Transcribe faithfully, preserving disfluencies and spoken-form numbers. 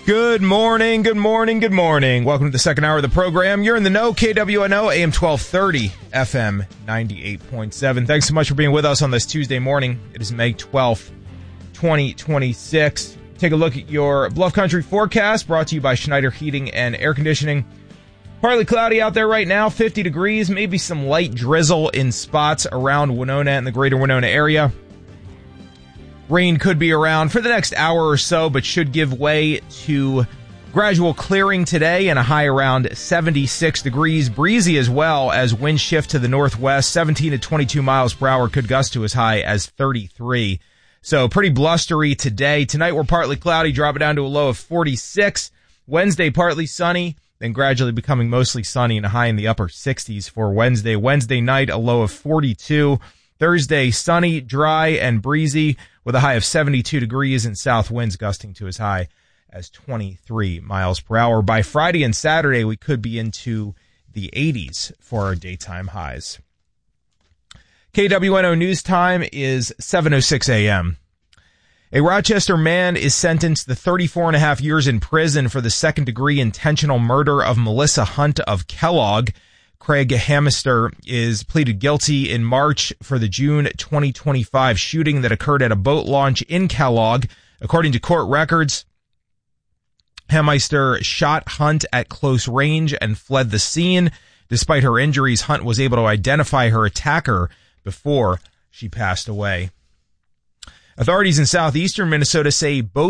Good morning, good morning, good morning. Welcome to the second hour of the program. You're in the know, K W N O, A M twelve thirty, F M ninety-eight point seven. Thanks so much for being with us on this Tuesday morning. It is May twelfth, twenty twenty-six. Take a look at your Bluff Country forecast, brought to you by Schneider Heating and Air Conditioning. Partly cloudy out there right now, fifty degrees, maybe some light drizzle in spots around Winona and the greater Winona area. Rain could be around for the next hour or so, but should give way to gradual clearing today and a high around seventy-six degrees. Breezy as well as wind shift to the northwest. seventeen to twenty-two miles per hour could gust to as high as thirty-three. So pretty blustery today. Tonight we're partly cloudy, dropping down to a low of forty-six. Wednesday partly sunny, then gradually becoming mostly sunny and a high in the upper sixties for Wednesday. Wednesday night a low of forty-two. Thursday sunny, dry, and breezy with a high of seventy-two degrees and south winds gusting to as high as twenty-three miles per hour. By Friday and Saturday, we could be into the eighties for our daytime highs. K W N O News Time is seven oh six a.m. A Rochester man is sentenced to thirty-four and a half years in prison for the second-degree intentional murder of Melissa Hunt of Kellogg. Craig Hamister is pleaded guilty in March for the June twenty twenty-five shooting that occurred at a boat launch in Kellogg. According to court records, Hamister shot Hunt at close range and fled the scene. Despite her injuries, Hunt was able to identify her attacker before she passed away. Authorities in southeastern Minnesota say both